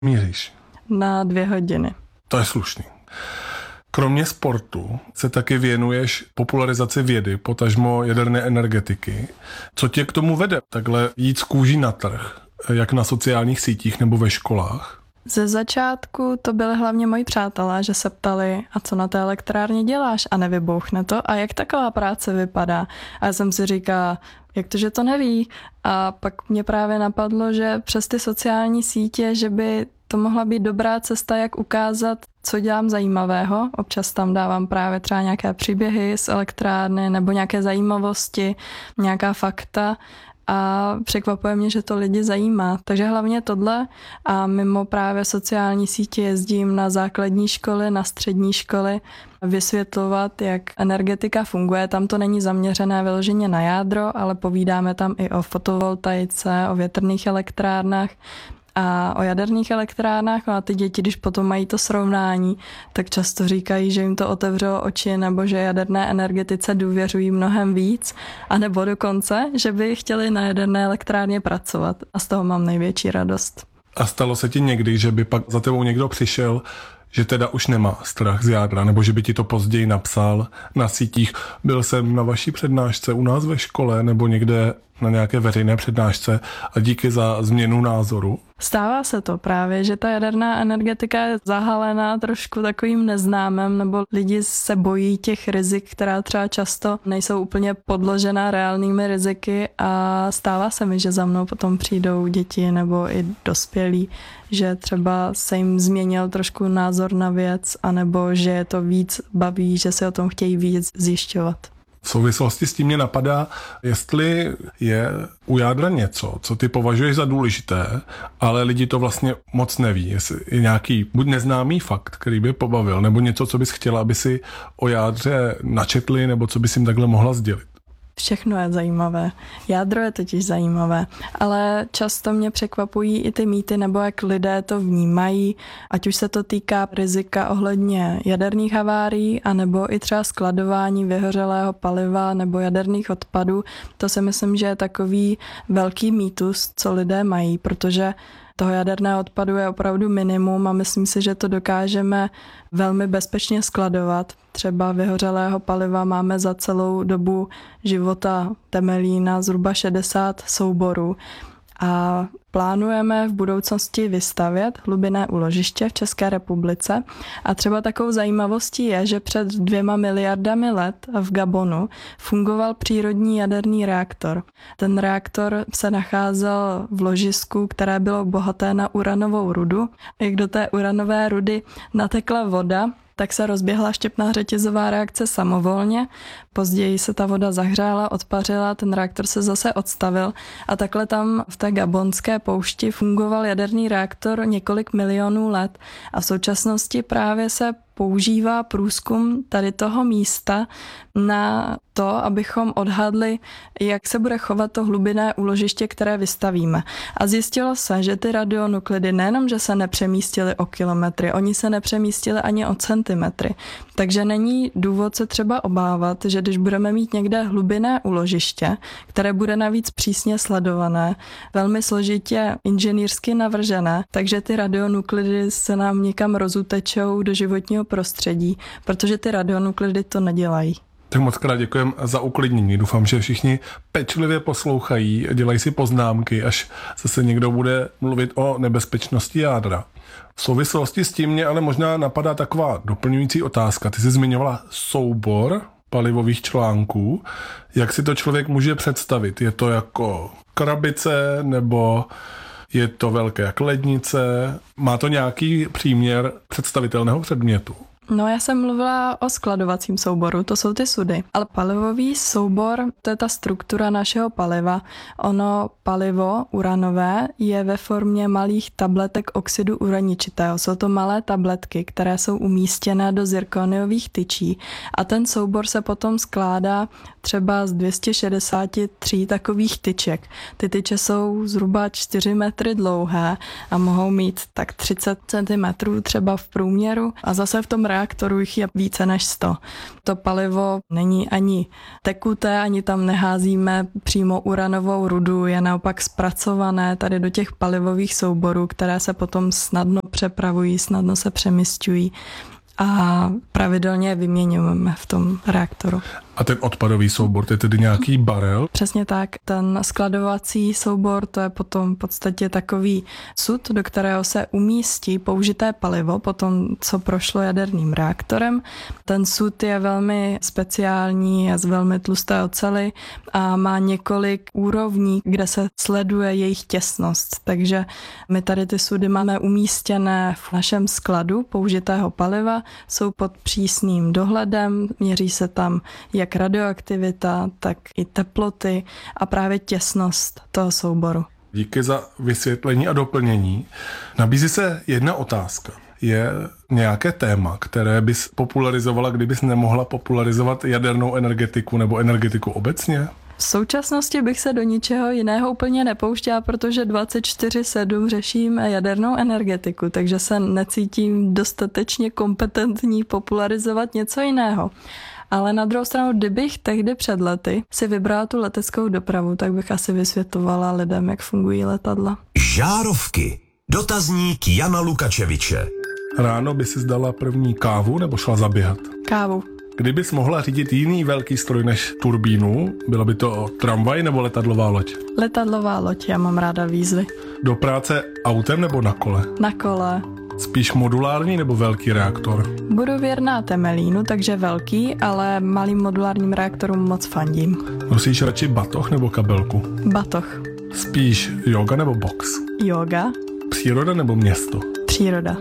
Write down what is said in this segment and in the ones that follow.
míříš? Na 2 hodiny. To je slušný. Kromě sportu se taky věnuješ popularizaci vědy, potažmo jaderné energetiky. Co tě k tomu vede takhle jít z kůží na trh, jak na sociálních sítích nebo ve školách? Ze začátku to byly hlavně moji přátelé, že se ptali, a co na té elektrárně děláš a nevybouchne to a jak taková práce vypadá. A já jsem si říkala, jak to, že to neví. A pak mě právě napadlo, že přes ty sociální sítě, že by to mohla být dobrá cesta, jak ukázat, co dělám zajímavého. Občas tam dávám právě třeba nějaké příběhy z elektrárny nebo nějaké zajímavosti, nějaká fakta. A překvapuje mě, že to lidi zajímá. Takže hlavně tohle a mimo právě sociální sítě jezdím na základní školy, na střední školy vysvětlovat, jak energetika funguje. Tam to není zaměřené vyloženě na jádro, ale povídáme tam i o fotovoltaice, o větrných elektrárnách a o jaderných elektrárnách. A ty děti, když potom mají to srovnání, tak často říkají, že jim to otevřelo oči nebo že jaderné energetice důvěřují mnohem víc, anebo dokonce, že by chtěli na jaderné elektrárně pracovat. A z toho mám největší radost. A stalo se ti někdy, že by pak za tebou někdo přišel, že teda už nemá strach z jádra, nebo že by ti to později napsal na sítích? Byl jsem na vaší přednášce u nás ve škole nebo někde na nějaké veřejné přednášce a díky za změnu názoru? Stává se to právě, že ta jaderná energetika je zahalená trošku takovým neznámem, nebo lidi se bojí těch rizik, která třeba často nejsou úplně podložená reálnými riziky a stává se mi, že za mnou potom přijdou děti nebo i dospělí, že třeba se jim změnil trošku názor na věc, anebo že je to víc baví, že si o tom chtějí víc zjišťovat. V souvislosti s tím mě napadá, jestli je u jádra něco, co ty považuješ za důležité, ale lidi to vlastně moc neví. Jestli je nějaký buď neznámý fakt, který by pobavil, nebo něco, co bys chtěla, aby si o jádře načetli, nebo co bys jim takhle mohla sdělit. Všechno je zajímavé. Jádro je totiž zajímavé, ale často mě překvapují i ty mýty, nebo jak lidé to vnímají, ať už se to týká rizika ohledně jaderných havárií, anebo i třeba skladování vyhořelého paliva nebo jaderných odpadů. To si myslím, že je takový velký mýtus, co lidé mají, protože toho jaderného odpadu je opravdu minimum a myslím si, že to dokážeme velmi bezpečně skladovat. Třeba vyhořelého paliva máme za celou dobu života Temelína zhruba 60 souborů. A plánujeme v budoucnosti vystavět hlubinné úložiště v České republice. A třeba takovou zajímavostí je, že před 2 miliardami let v Gabonu fungoval přírodní jaderný reaktor. Ten reaktor se nacházel v ložisku, které bylo bohaté na uranovou rudu. Jak do té uranové rudy natekla voda, tak se rozběhla štěpná řetězová reakce samovolně. Později se ta voda zahřála, odpařila, ten reaktor se zase odstavil a takhle tam v té gabonské poušti fungoval jaderný reaktor několik milionů let a v současnosti právě se používá průzkum tady toho místa na to, abychom odhadli, jak se bude chovat to hlubinné úložiště, které vystavíme. A zjistilo se, že ty radionuklidy nejenom, že se nepřemístily o kilometry, oni se nepřemístily ani o centimetry. Takže není důvod se třeba obávat, že když budeme mít někde hlubinné úložiště, které bude navíc přísně sledované, velmi složitě inženýrsky navržené, takže ty radionuklidy se nám někam rozutečou do životního prostředí, protože ty radionuklidy to nedělají. Tak moc krát děkujem za uklidnění. Doufám, že všichni pečlivě poslouchají a dělají si poznámky, až zase někdo bude mluvit o nebezpečnosti jádra. V souvislosti s tím mě ale možná napadá taková doplňující otázka. Ty jsi zmiňovala soubor palivových článků. Jak si to člověk může představit? Je to jako krabice nebo je to velké jak lednice? Má to nějaký příměr představitelného předmětu? No, já jsem mluvila o skladovacím souboru, to jsou ty sudy. Ale palivový soubor, to je ta struktura našeho paliva. Ono palivo uranové je ve formě malých tabletek oxidu uraničitého. Jsou to malé tabletky, které jsou umístěné do zirkoniových tyčí. A ten soubor se potom skládá třeba z 263 takových tyček. Ty tyče jsou zhruba 4 metry dlouhé a mohou mít tak 30 cm třeba v průměru. A zase v tom reaktoru reaktoru jich je více než 100. To palivo není ani tekuté, ani tam neházíme přímo uranovou rudu, je naopak zpracované tady do těch palivových souborů, které se potom snadno přepravují, snadno se přemisťují a pravidelně vyměňujeme v tom reaktoru. A ten odpadový soubor, to je tedy nějaký barel? Přesně tak. Ten skladovací soubor, to je potom v podstatě takový sud, do kterého se umístí použité palivo, potom co prošlo jaderným reaktorem. Ten sud je velmi speciální, je z velmi tlusté oceli a má několik úrovní, kde se sleduje jejich těsnost. Takže my tady ty sudy máme umístěné v našem skladu použitého paliva, jsou pod přísným dohledem, měří se tam jak radioaktivita, tak i teploty a právě těsnost toho souboru. Díky za vysvětlení a doplnění. Nabízí se jedna otázka. Je nějaké téma, které bys popularizovala, kdybys nemohla popularizovat jadernou energetiku nebo energetiku obecně? V současnosti bych se do ničeho jiného úplně nepouštěla, protože 24/7 řeším jadernou energetiku, takže se necítím dostatečně kompetentní popularizovat něco jiného. Ale na druhou stranu, kdybych tehdy před lety si vybrala tu leteckou dopravu, tak bych asi vysvětlovala lidem, jak fungují letadla. Žárovky. Dotazník Jana Lukačeviče. Ráno by si zdala první kávu nebo šla zaběhat? Kávu. Kdybys mohla řídit jiný velký stroj než turbínu, byla by to tramvaj nebo letadlová loď? Letadlová loď, já mám ráda výzvy. Do práce autem nebo na kole? Na kole. Spíš modulární nebo velký reaktor? Budu věrná Temelínu, takže velký, ale malým modulárním reaktorům moc fandím. Nosíš radši batoh nebo kabelku? Batoh. Spíš yoga nebo box? Yoga. Příroda nebo město? Příroda.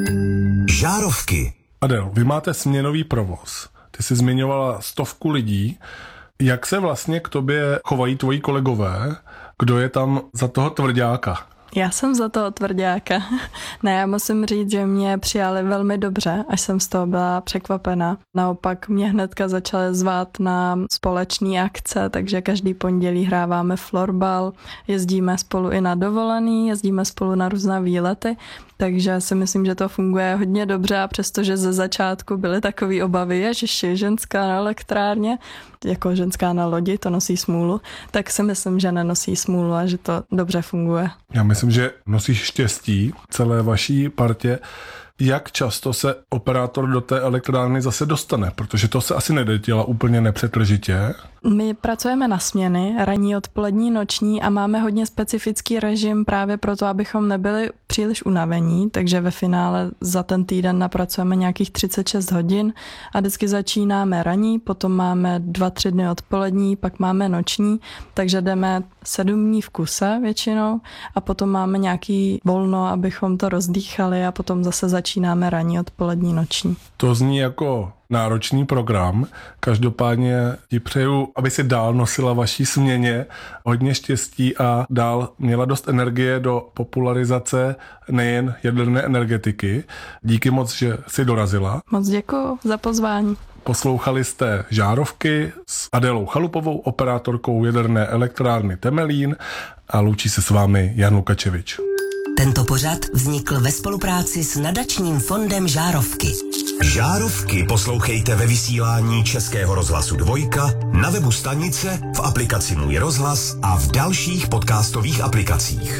Žárovky. Adel, vy máte směnový provoz. Ty jsi zmiňovala 100 lidí. Jak se vlastně k tobě chovají tvoji kolegové? Kdo je tam za toho tvrďáka? Já jsem za toho tvrďáka. Ne, já musím říct, že mě přijali velmi dobře, až jsem z toho byla překvapena. Naopak mě hnedka začaly zvát na společné akce, takže každý pondělí hráváme florbal, jezdíme spolu i na dovolený, jezdíme spolu na různé výlety, takže si myslím, že to funguje hodně dobře a přestože ze začátku byly takové obavy, ježiši, ženská na elektrárně, jako ženská na lodi, to nosí smůlu, tak si myslím, že nenosí smůlu a že to dobře funguje. Já myslím, že nosíš štěstí celé vaší partě. Jak často se operátor do té elektrárny zase dostane? Protože to se asi nedělá úplně nepřetržitě. My pracujeme na směny, ranní, odpolední, noční a máme hodně specifický režim právě proto, abychom nebyli příliš unavení, takže ve finále za ten týden napracujeme nějakých 36 hodin a vždycky začínáme ranní, potom máme 2-3 dny odpolední, pak máme noční, takže jdeme 7 dní v kuse většinou a potom máme nějaký volno, abychom to rozdýchali a potom zase začínáme ranní, odpolední, noční. To zní jako náročný program. Každopádně ti přeju, aby si dál nosila vaší směně hodně štěstí a dál měla dost energie do popularizace nejen jaderné energetiky. Díky moc, že jsi dorazila. Moc děkuju za pozvání. Poslouchali jste Žárovky s Adélou Chalupovou, operátorkou jaderné elektrárny Temelín a loučí se s vámi Jan Lukačevič. Tento pořad vznikl ve spolupráci s nadačním fondem Žárovky. Žárovky poslouchejte ve vysílání Českého rozhlasu 2, na webu stanice, v aplikaci Můj rozhlas a v dalších podcastových aplikacích.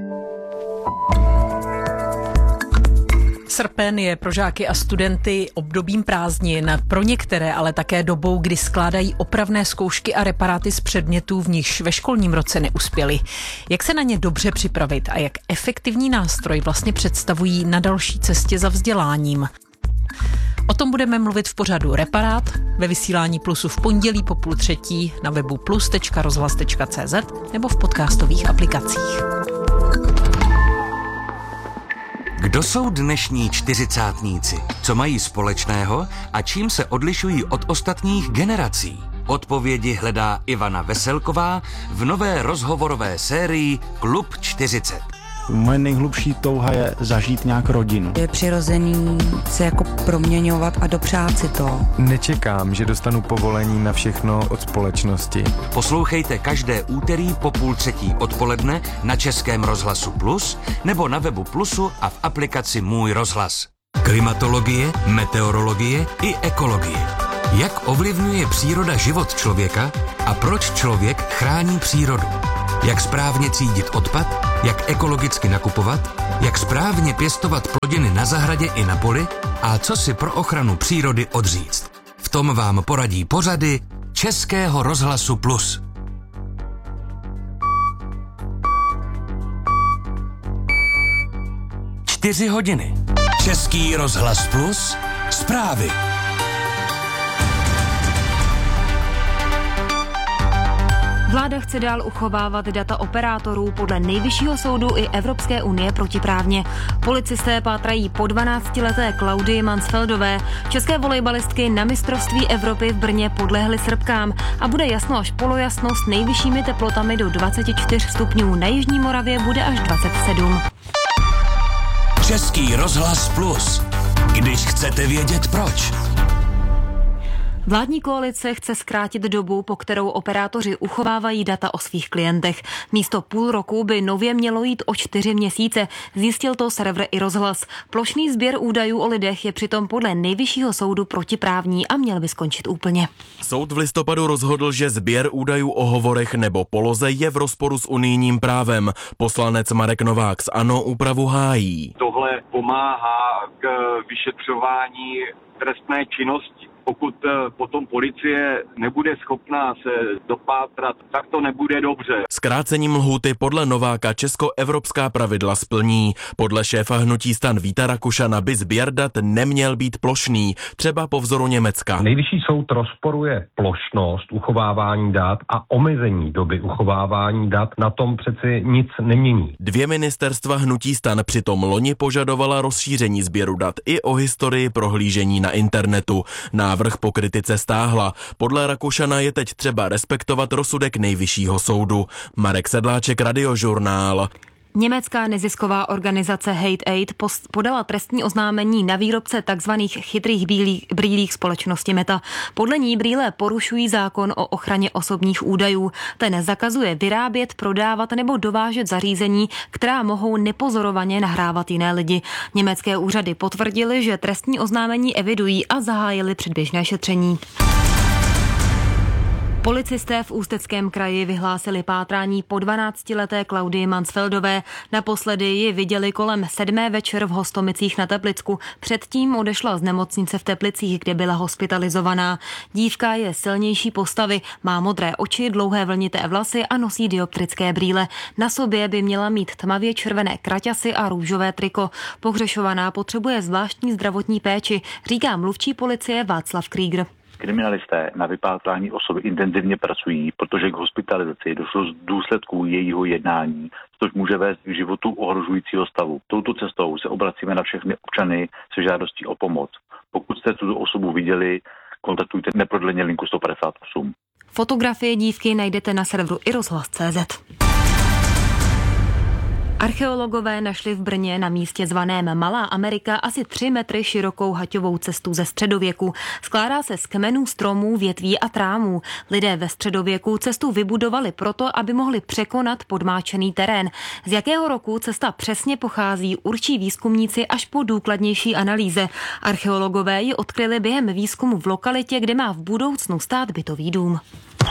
Srpen je pro žáky a studenty obdobím prázdnin, pro některé ale také dobou, kdy skládají opravné zkoušky a reparáty z předmětů, v nichž ve školním roce neuspěli. Jak se na ně dobře připravit a jak efektivní nástroj vlastně představují na další cestě za vzděláním? O tom budeme mluvit v pořadu Reparát ve vysílání Plusu v pondělí po 2:30 na webu plus.rozhlas.cz nebo v podcastových aplikacích. Kdo jsou dnešní čtyřicátníci? Co mají společného a čím se odlišují od ostatních generací? Odpovědi hledá Ivana Veselková v nové rozhovorové sérii Klub 40. Moje nejhlubší touha je zažít nějak rodinu. Je přirozený se jako proměňovat a dopřát si to. Nečekám, že dostanu povolení na všechno od společnosti. Poslouchejte každé úterý po 2:30 odpoledne na Českém rozhlasu Plus nebo na webu Plusu a v aplikaci Můj rozhlas. klimatologie, meteorologie i ekologie. Jak ovlivňuje příroda život člověka a proč člověk chrání přírodu? Jak správně třídit odpad, jak ekologicky nakupovat, jak správně pěstovat plodiny na zahradě i na poli a co si pro ochranu přírody odříct. V tom vám poradí pořady Českého rozhlasu Plus. Čtyři hodiny. Český rozhlas Plus. Zprávy. Vláda chce dál uchovávat data operátorů podle Nejvyššího soudu i Evropské unie protiprávně. Policisté pátrají po 12leté Klaudii Mansfeldové. České volejbalistky na mistrovství Evropy v Brně podlehly Srbkám a bude jasno až polojasno s nejvyššími teplotami do 24 stupňů. Na Jižní Moravě bude až 27. Český rozhlas Plus. Když chcete vědět proč. Vládní koalice chce zkrátit dobu, po kterou operátoři uchovávají data o svých klientech. Místo půl roku by nově mělo jít o 4 měsíce, zjistil to server iRozhlas. Plošný sběr údajů o lidech je přitom podle Nejvyššího soudu protiprávní a měl by skončit úplně. Soud v listopadu rozhodl, že sběr údajů o hovorech nebo poloze je v rozporu s unijním právem. Poslanec Marek Novák z ANO úpravu hájí. Tohle pomáhá k vyšetřování trestné činnosti. Pokud potom policie nebude schopná se dopátrat, tak to nebude dobře. Zkrácením lhůty podle Nováka česko-evropská pravidla splní. Podle šéfa hnutí STAN Víta Rakušana by sběr dat neměl být plošný, třeba po vzoru Německa. Nejvyšší soud rozporuje plošnost uchovávání dat a omezení doby uchovávání dat, na tom přeci nic nemění. 2 ministerstva hnutí STAN přitom loni požadovala rozšíření sběru dat i o historii prohlížení na internetu. Návrh po kritice stáhla. Podle Rakušana je teď třeba respektovat rozsudek Nejvyššího soudu. Marek Sedláček, Radiožurnál. Německá nezisková organizace Hate Aid podala trestní oznámení na výrobce tzv. Chytrých brýlích společnosti Meta. Podle ní brýle porušují zákon o ochraně osobních údajů. Ten zakazuje vyrábět, prodávat nebo dovážet zařízení, která mohou nepozorovaně nahrávat jiné lidi. Německé úřady potvrdily, že trestní oznámení evidují a zahájili předběžné šetření. Policisté v Ústeckém kraji vyhlásili pátrání po 12leté Klaudii Mansfeldové. Naposledy ji viděli kolem 7. večer v Hostomicích na Teplicku. Předtím odešla z nemocnice v Teplicích, kde byla hospitalizovaná. Dívka je silnější postavy, má modré oči, dlouhé vlnité vlasy a nosí dioptrické brýle. Na sobě by měla mít tmavě červené kraťasy a růžové triko. Pohřešovaná potřebuje zvláštní zdravotní péči, říká mluvčí policie Václav Krieger. Kriminalisté na vypátrání osoby intenzivně pracují, protože k hospitalizaci došlo z důsledků jejího jednání, což může vést k životu ohrožujícího stavu. Touto cestou se obracíme na všechny občany se žádostí o pomoc. Pokud jste tuto osobu viděli, kontaktujte neprodleně linku 158. Fotografie dívky najdete na serveru iRozhlas.cz. Archeologové našli v Brně na místě zvaném Malá Amerika asi 3 metry širokou haťovou cestu ze středověku. Skládá se z kmenů, stromů, větví a trámů. Lidé ve středověku cestu vybudovali proto, aby mohli překonat podmáčený terén. Z jakého roku cesta přesně pochází, určí výzkumníci až po důkladnější analýze. Archeologové ji odkryli během výzkumu v lokalitě, kde má v budoucnu stát bytový dům.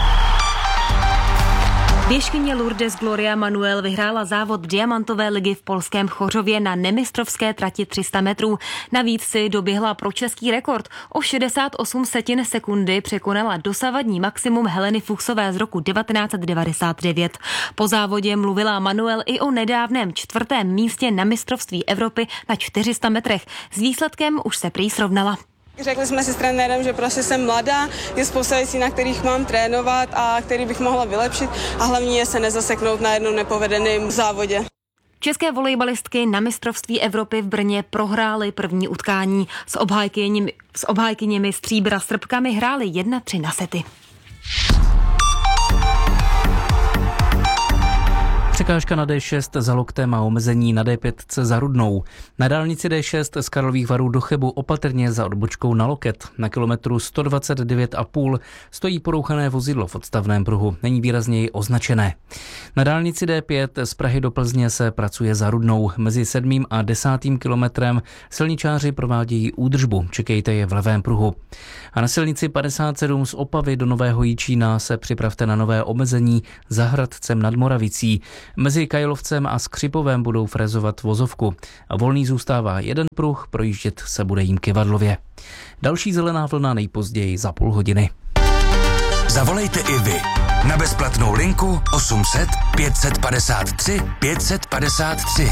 Běžkyně Lourdes Gloria Manuel vyhrála závod diamantové ligy v polském Chořově na nemistrovské trati 300 metrů. Navíc si doběhla pro český rekord. O 68 sekundy překonala dosavadní maximum Heleny Fuchsové z roku 1999. Po závodě mluvila Manuel i o nedávném 4. místě na mistrovství Evropy na 400 metrech. S výsledkem už se prý srovnala. Řekli jsme si s trenérem, že prostě jsem mladá, je spousta věcí, na kterých mám trénovat a který bych mohla vylepšit a hlavně je se nezaseknout na jednom nepovedeném závodě. České volejbalistky na mistrovství Evropy v Brně prohrály první utkání. S obhájkyněmi stříbra Srbkami hrály 1-3 na sety. Překážka na D6 za Loktem a omezení na D5 za Rudnou. Na dálnici D6 z Karlových Varů do Chebu opatrně za odbočkou na Loket. Na kilometru 129,5 stojí porouchané vozidlo v odstavném pruhu. Není výrazněji označené. Na dálnici D5 z Prahy do Plzně se pracuje za Rudnou. Mezi 7. a 10. kilometrem silničáři provádějí údržbu. Čekejte je v levém pruhu. A na silnici 57 z Opavy do Nového Jičína se připravte na nové omezení za Hradcem nad Moravicí. Mezi Kajlovcem a Skřipovem budou frezovat vozovku. A volný zůstává jeden pruh, projíždět se bude jím Kyvadlově. Další zelená vlna nejpozději za půl hodiny. Zavolejte i vy na bezplatnou linku 800 553 553.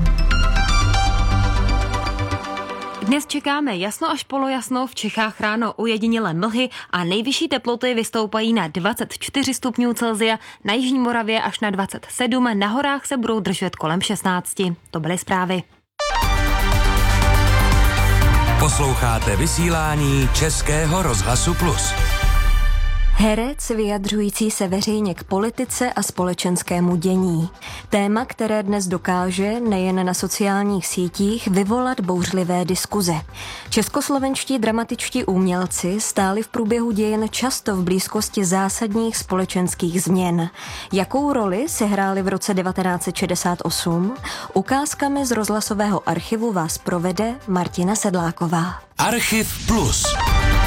Dnes čekáme jasno až polojasno, v Čechách ráno ojedinělé mlhy a nejvyšší teploty vystoupají na 24 stupňů Celsia, na jižní Moravě až na 27, na horách se budou držet kolem 16. To byly zprávy. Posloucháte vysílání Českého rozhlasu Plus. Herec vyjadřující se veřejně k politice a společenskému dění. Téma, které dnes dokáže nejen na sociálních sítích vyvolat bouřlivé diskuze. Českoslovenští dramatičtí umělci stáli v průběhu dějin často v blízkosti zásadních společenských změn. Jakou roli sehráli v roce 1968? Ukázkami z rozhlasového archivu vás provede Martina Sedláková. Archiv Plus.